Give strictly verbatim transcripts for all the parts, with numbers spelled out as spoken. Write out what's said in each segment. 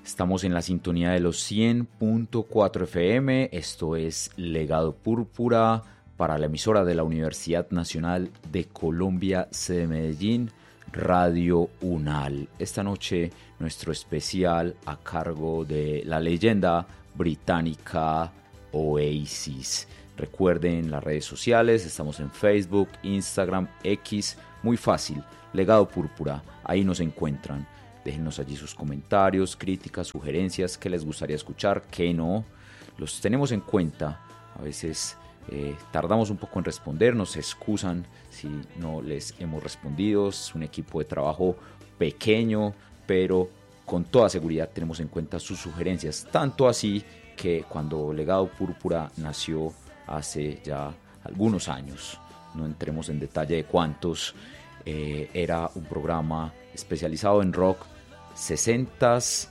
Estamos en la sintonía de los cien punto cuatro F M. Esto es Legado Púrpura para la emisora de la Universidad Nacional de Colombia, sede Medellín, Radio UNAL. Esta noche nuestro especial a cargo de la leyenda británica Oasis. Recuerden las redes sociales, estamos en Facebook, Instagram, X, muy fácil, Legado Púrpura, ahí nos encuentran. Déjennos allí sus comentarios, críticas, sugerencias, qué les gustaría escuchar, qué no. Los tenemos en cuenta. A veces eh, tardamos un poco en responder, nos excusan si no les hemos respondido. Es un equipo de trabajo pequeño, pero con toda seguridad tenemos en cuenta sus sugerencias. Tanto así que cuando Legado Púrpura nació hace ya algunos años, no entremos en detalle de cuántos, eh, era un programa especializado en rock sesentas,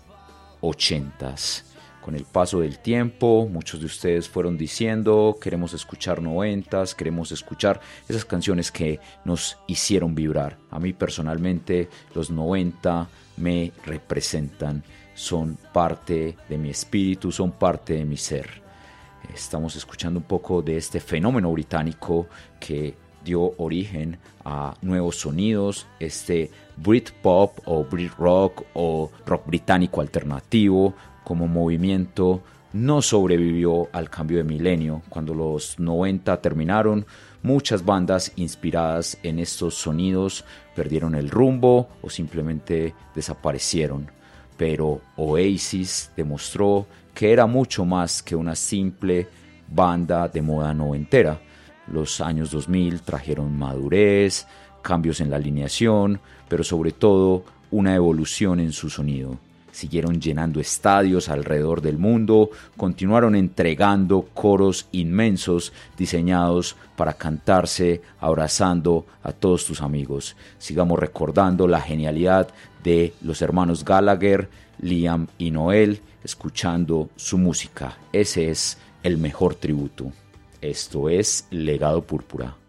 ochentas. Con el paso del tiempo, muchos de ustedes fueron diciendo, queremos escuchar noventas, queremos escuchar esas canciones que nos hicieron vibrar. A mí personalmente los noventa me representan, son parte de mi espíritu, son parte de mi ser. Estamos escuchando un poco de este fenómeno británico que dio origen a nuevos sonidos, este Britpop o Britrock o rock británico alternativo como movimiento no sobrevivió al cambio de milenio. Cuando los noventa terminaron, muchas bandas inspiradas en estos sonidos perdieron el rumbo o simplemente desaparecieron. Pero Oasis demostró que era mucho más que una simple banda de moda noventera. Los años dos mil trajeron madurez, cambios en la alineación, pero sobre todo una evolución en su sonido. Siguieron llenando estadios alrededor del mundo, continuaron entregando coros inmensos diseñados para cantarse abrazando a todos tus amigos. Sigamos recordando la genialidad de los hermanos Gallagher, Liam y Noel, escuchando su música. Ese es el mejor tributo. Esto es Legado Púrpura.